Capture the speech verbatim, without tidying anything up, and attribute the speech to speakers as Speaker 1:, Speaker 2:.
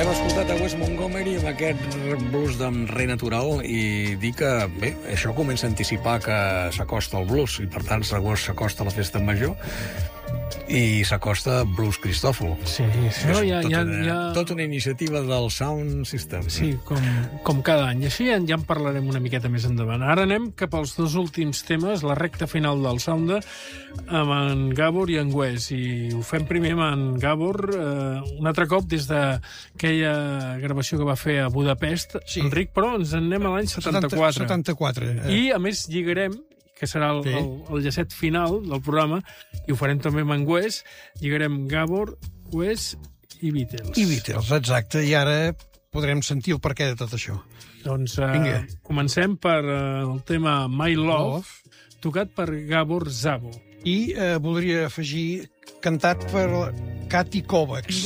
Speaker 1: Hem escoltat a Wes Montgomery amb aquest blues d'en Re Natural i dir que, bé, això comença a anticipar que s'acosta el blues i, per tant, s'acosta la festa major i s'acosta Blues Cristòfol.
Speaker 2: Sí, sí. No, ja,
Speaker 1: tota,
Speaker 2: ja,
Speaker 1: una,
Speaker 2: ja...
Speaker 1: tota una iniciativa del Sound System.
Speaker 2: Sí, com, com cada any. Així ja, ja en parlarem una miqueta més endavant. Ara anem cap als dos últims temes, la recta final del Sound, amb en Gabor i en Wes. I ho fem primer amb en Gabor, eh, un altre cop des d'aquella gravació que va fer a Budapest, sí. Enric, però ens en anem a l'any setanta-quatre.
Speaker 3: setanta-quatre.
Speaker 2: Eh. I, a més, lligarem, que serà el, sí. el, el llacet final del programa, i ho farem també amb en Wes, lligarem Gabor, Wes i Beatles.
Speaker 3: I Beatles, exacte, i ara podrem sentir el perquè de tot això.
Speaker 2: Doncs eh, comencem per eh, el tema My Love, Love, tocat per Gabor Szabo.
Speaker 3: I eh, voldria afegir cantat per Kati Kovacs.